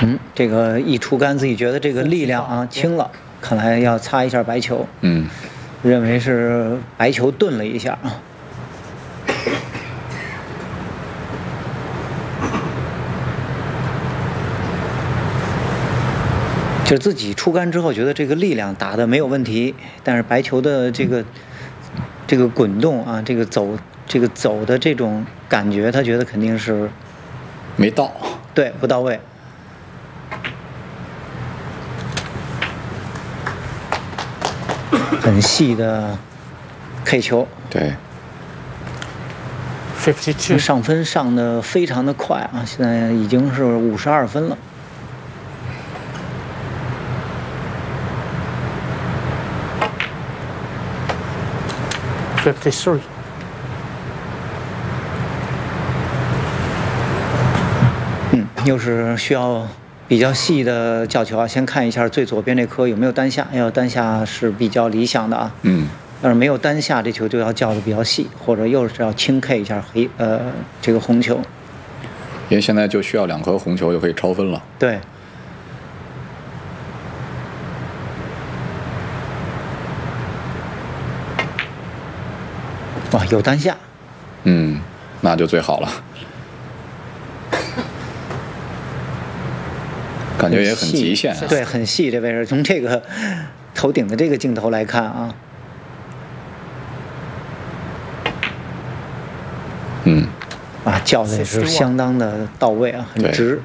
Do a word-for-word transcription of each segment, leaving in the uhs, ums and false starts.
嗯，这个一出杆，自己觉得这个力量啊轻了，看来要擦一下白球。 嗯， 认为是白球顿了一下啊。就是自己出杆之后，觉得这个力量打的没有问题，但是白球的这个这个滚动啊，这个走这个走的这种感觉，他觉得肯定是没到， 对，不到位。很细的 K 球， 对， 上分上的非常的快啊，现在已经是五十二分了。 fifty-three。 嗯，又是需要比较细的叫球啊，先看一下最左边这颗有没有单下，要单下是比较理想的啊。 嗯。 要是没有单下，这球就要叫的比较细，或者又是要轻 K 一下黑呃这个红球。 因为现在就需要两颗红球就可以超分了。 对。哇，有单下。 嗯，那就最好了。感觉也很极限、啊， 对，很细。这位置从这个头顶的这个镜头来看啊， 嗯， 啊，叫的也是相当的到位啊，很直。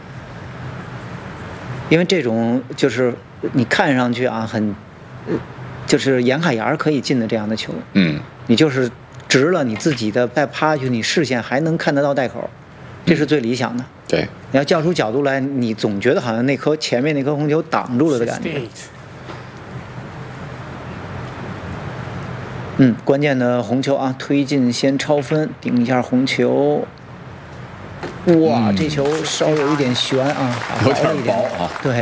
因为这种就是你看上去啊，很就是沿海沿可以进的这样的球， 嗯， 你就是直了，你自己的再趴下去，你视线还能看得到袋口，这是最理想的。 对， 你要叫出角度来，你总觉得好像那颗前面那颗红球挡住了的感觉。嗯，关键的红球啊，推进先超分，顶一下红球。哇，嗯、这球稍有一点悬啊， 有点薄啊。 对。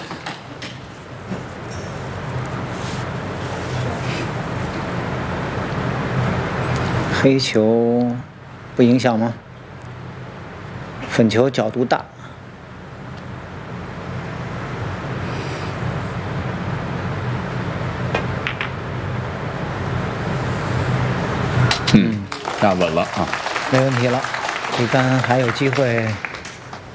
黑球不影响吗？粉球角度大， 嗯，那稳了啊， 没问题了，这杆还有机会